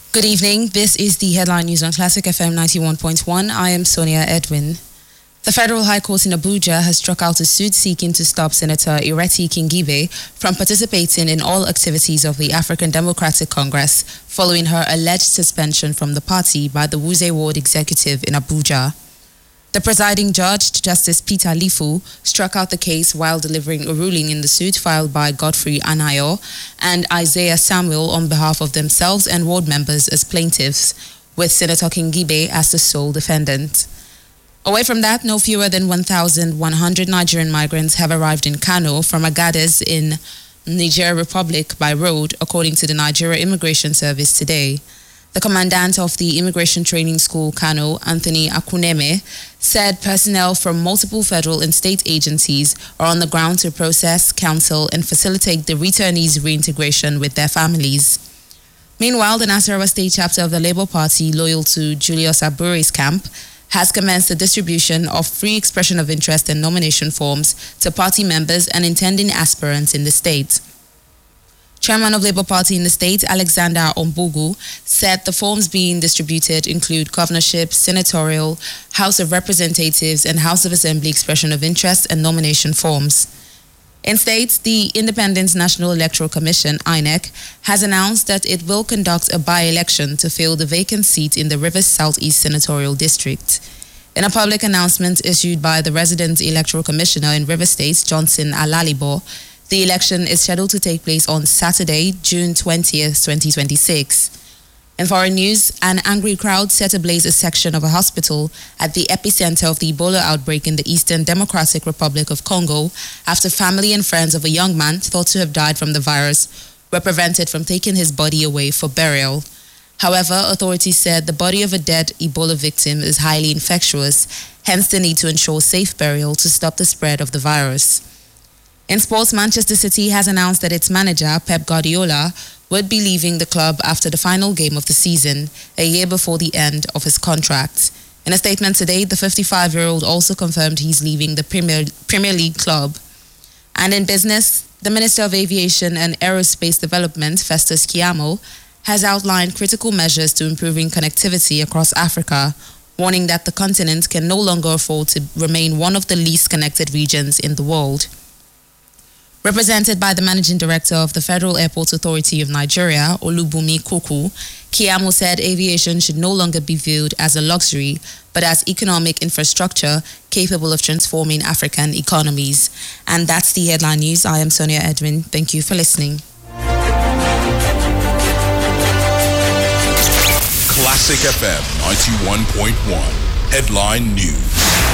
Good evening. This is the headline news on Classic FM 91.1. I am Sonia Edwin. The Federal High Court in Abuja has struck out a suit seeking to stop Senator Ireti Kingibe from participating in all activities of the African Democratic Congress following her alleged suspension from the party by the Wuse Ward executive in Abuja. The presiding judge, Justice Peter Lifu, struck out the case while delivering a ruling in the suit filed by Godfrey Anayo and Isaiah Samuel on behalf of themselves and ward members as plaintiffs, with Senator Kingibe as the sole defendant. Away from that, no fewer than 1,100 Nigerian migrants have arrived in Kano from Agadez in Niger Republic by road, according to the Nigeria Immigration Service today. The commandant of the Immigration Training School, Kano, Anthony Akuneme, said personnel from multiple federal and state agencies are on the ground to process, counsel, and facilitate the returnees' reintegration with their families. Meanwhile, the Nasarawa State chapter of the Labour Party, loyal to Julius Abure's camp, has commenced the distribution of free expression of interest and nomination forms to party members and intending aspirants in the state. Chairman of Labour Party in the state, Alexander Ombugu, said the forms being distributed include governorship, senatorial, House of Representatives, and House of Assembly expression of interest and nomination forms. In state, the Independent National Electoral Commission, INEC, has announced that it will conduct a by-election to fill the vacant seat in the Rivers Southeast Senatorial District. In a public announcement issued by the resident electoral commissioner in Rivers State, Johnson Alalibo, the election is scheduled to take place on Saturday, June 20th, 2026. In foreign news, an angry crowd set ablaze a section of a hospital at the epicenter of the Ebola outbreak in the Eastern Democratic Republic of Congo after family and friends of a young man thought to have died from the virus were prevented from taking his body away for burial. However, authorities said the body of a dead Ebola victim is highly infectious, hence the need to ensure safe burial to stop the spread of the virus. In sports, Manchester City has announced that its manager, Pep Guardiola, would be leaving the club after the final game of the season, a year before the end of his contract. In a statement today, the 55-year-old also confirmed he's leaving the Premier League club. And in business, the Minister of Aviation and Aerospace Development, Festus Keyamo, has outlined critical measures to improving connectivity across Africa, warning that the continent can no longer afford to remain one of the least connected regions in the world. Represented by the Managing Director of the Federal Airports Authority of Nigeria, Olubunmi Kuku, Keyamo said aviation should no longer be viewed as a luxury, but as economic infrastructure capable of transforming African economies. And that's the headline news. I am Sonia Edwin. Thank you for listening. Classic FM 91.1. Headline News.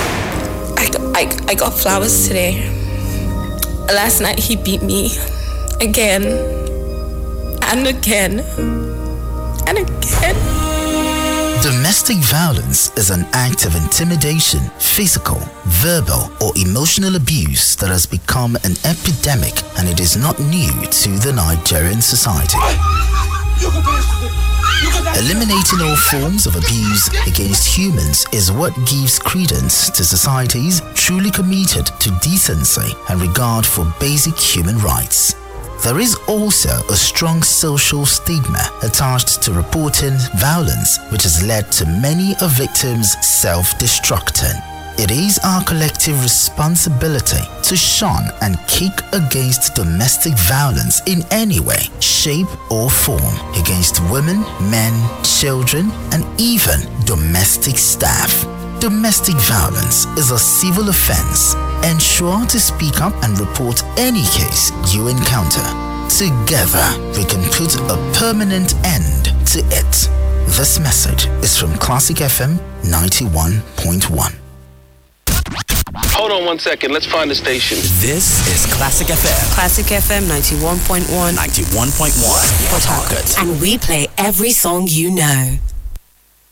I got flowers today. Last night he beat me again and again and again. Domestic violence is an act of intimidation, physical, verbal, or emotional abuse that has become an epidemic, and it is not new to the Nigerian society. Eliminating all forms of abuse against humans is what gives credence to societies truly committed to decency and regard for basic human rights. There is also a strong social stigma attached to reporting violence, which has led to many of victims self-destructing. It is our collective responsibility to shun and kick against domestic violence in any way, shape or form against women, men, children, and even domestic staff. Domestic violence is a civil offense. Ensure to speak up and report any case you encounter. Together, we can put a permanent end to it. This message is from Classic FM 91.1. Hold on 1 second. Let's find the station. This is Classic FM. Classic FM 91.1. 91.1. Port Harcourt. And we play every song you know.